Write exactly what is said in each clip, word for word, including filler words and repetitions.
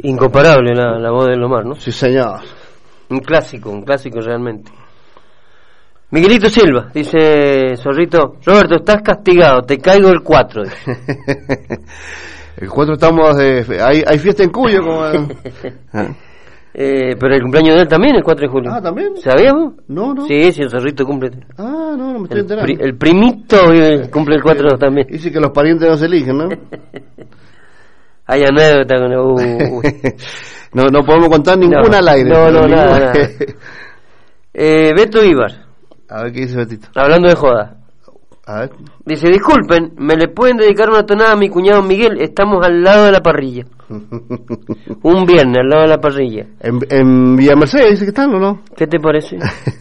Incomparable la, la voz de Lomar, ¿no? Sí, señor. Un clásico, un clásico realmente. Miguelito Silva, dice Zorrito, Roberto, estás castigado, te caigo el cuatro. El cuatro estamos de... Hay, hay fiesta en Cuyo, como... ¿Ah? Eh, pero el cumpleaños de él también, el cuatro de julio. Ah, ¿también? ¿Sabías vos? No, no. Sí, sí, el Zorrito cumple. Ah, no, no me estoy El, enterando. pri, el primito eh, cumple el cuatro también. Dice que los parientes no se eligen, ¿no? Hay anécdota con... Uh, uh. no, no podemos contar ninguna no, al aire. No, no, ninguna. nada, nada. Eh, Beto Ibar. A ver qué dice Betito. Hablando de joda. A ver. Dice, disculpen, ¿me le pueden dedicar una tonada a mi cuñado Miguel? Estamos al lado de la parrilla. Un viernes al lado de la parrilla. En, en Villa Mercedes dice que están, ¿o no? ¿Qué te parece?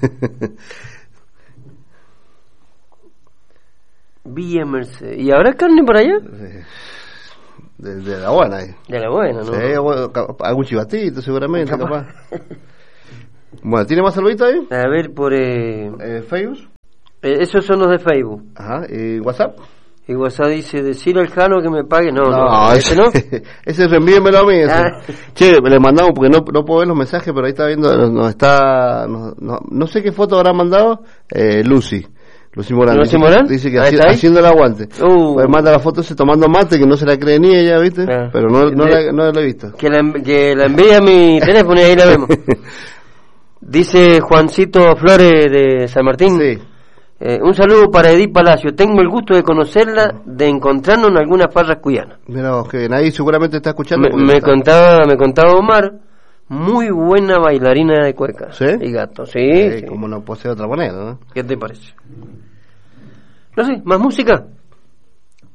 Villa Mercedes. ¿Y habrá carne por allá? De, de la buena ahí. De la buena, ¿no? Sí, bueno, algún chivatito seguramente, capaz. capaz. Bueno, ¿tiene más saluditos ahí? A ver, por... Eh... Eh, Facebook. Eh, esos son los de Facebook. Ajá, ¿y WhatsApp? Y WhatsApp dice, decirle al Jano que me pague. No, no, no ese no. Ese reenvíemelo a mí. Ese. Ah. Che, le mandamos porque no, no puedo ver los mensajes, pero ahí está viendo, nos, nos está, nos, no, no sé qué foto habrá mandado, eh, Lucy. Lucy Morán. ¿Lucy Morán? Dice que ¿Ahí haci, está ahí? haciendo el aguante. Uh. Pues manda la foto ese tomando mate, que no se la cree ni ella, ¿viste? Ah. Pero no, no, de, la, no la he visto. Que la, que la envíe a mi teléfono y ahí la vemos. Dice Juancito Flores de San Martín. Sí. Eh, un saludo para Edith Palacio. Tengo el gusto de conocerla, de encontrarnos en algunas farras cuyanas. Mira, que nadie seguramente está escuchando. Me, me contaba, me contaba Omar, muy buena bailarina de cueca. ¿Sí? Y gato, sí. Sí, sí. como no posee de otra manera, ¿no? ¿Qué te parece? No sé, más música.